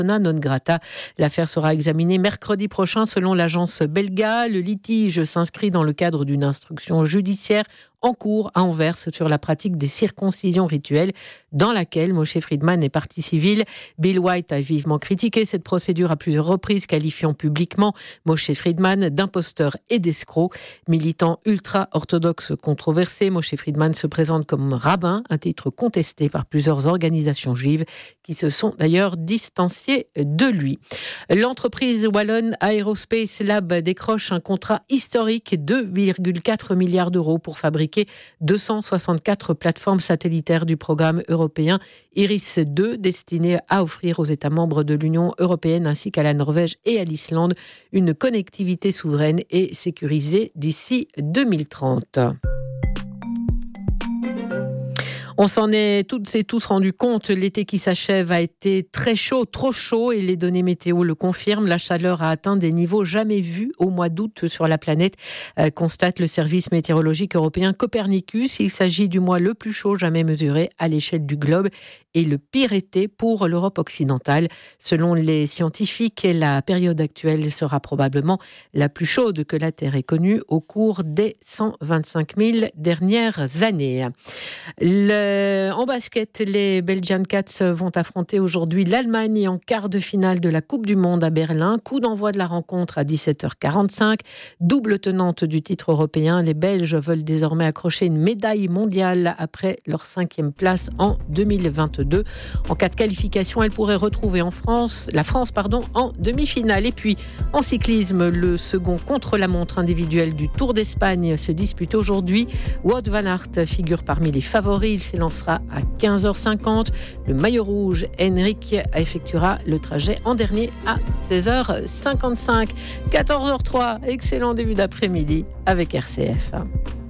non grata. L'affaire sera examinée mercredi prochain selon l'agence Belga. Le litige s'inscrit dans le cadre d'une instruction judiciaire en cours à Anvers sur la pratique des circoncisions rituelles dans laquelle Moshe Friedman est partie civile. Bill White a vivement critiqué cette procédure à plusieurs reprises, qualifiant publiquement Moshe Friedman d'imposteur et d'escroc. Militant ultra-orthodoxe controversé, Moshe Friedman se présente comme rabbin, un titre contesté par plusieurs organisations juives qui se sont d'ailleurs distanciées de lui. L'entreprise wallonne Aerospace Lab décroche un contrat historique, 2,4 milliards d'euros pour fabriquer 264 plateformes satellitaires du programme européen Iris-2, destiné à offrir aux États membres de l'Union européenne ainsi qu'à la Norvège et à l'Islande une connectivité souveraine et sécurisée d'ici 2030. On s'en est toutes et tous rendu compte, l'été qui s'achève a été très chaud, trop chaud, et les données météo le confirment. La chaleur a atteint des niveaux jamais vus au mois d'août sur la planète, constate le service météorologique européen Copernicus. Il s'agit du mois le plus chaud jamais mesuré à l'échelle du globe et le pire été pour l'Europe occidentale. Selon les scientifiques, la période actuelle sera probablement la plus chaude que la Terre ait connue au cours des 125 000 dernières années. En basket, les Belgian Cats vont affronter aujourd'hui l'Allemagne en quart de finale de la Coupe du Monde à Berlin. Coup d'envoi de la rencontre à 17h45. Double tenante du titre européen, les Belges veulent désormais accrocher une médaille mondiale après leur 5e place en 2022. En cas de qualification, elle pourrait retrouver la France en demi-finale. Et puis, en cyclisme, le second contre-la-montre individuel du Tour d'Espagne se dispute aujourd'hui. Wout van Aert figure parmi les favoris. Il s'élancera à 15h50. Le maillot rouge, Henrik, effectuera le trajet en dernier à 16h55. 14h03, excellent début d'après-midi avec RCF.